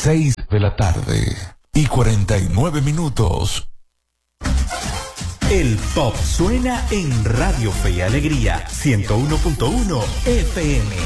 6:49 El pop suena en Radio Fe y Alegría 101.1 FM.